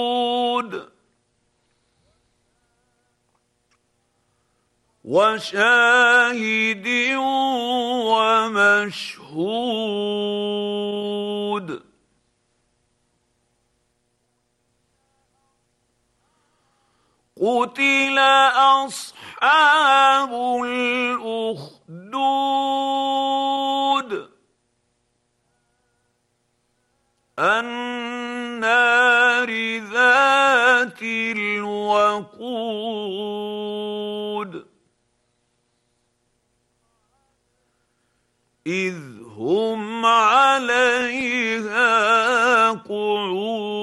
وشاهد ومشهود. قتل أصحاب الأخدود النار ذات الوقود إذ هم عليها قعود.